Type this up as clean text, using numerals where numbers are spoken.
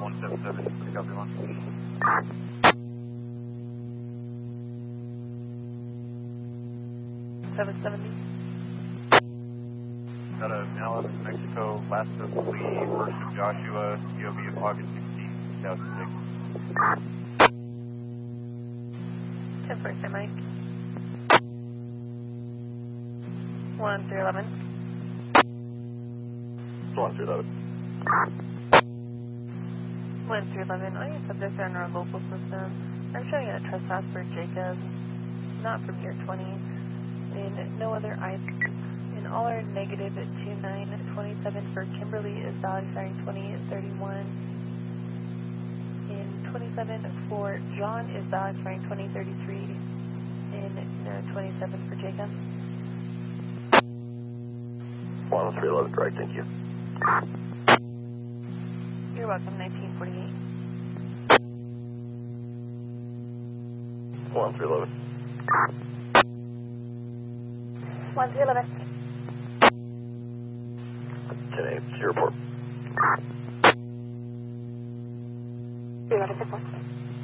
177, copy 1. 770. Got a 911 Mexico, last of Lee, first of Joshua, COB of August 16, 2006. 10 first, Mike. 1311. 1311. 1311. All your subjects are in our local system. I'm showing a trespass for Jacob, not from year 20, and no other items. And all are negative at 2927 for Kimberly is valid expiring 2031. And 27 for John is valid expiring 2033. And 27 for Jacob. 1311, correct, thank you. You're welcome, 1948. 1311. 1311. 10-8, your report. 311.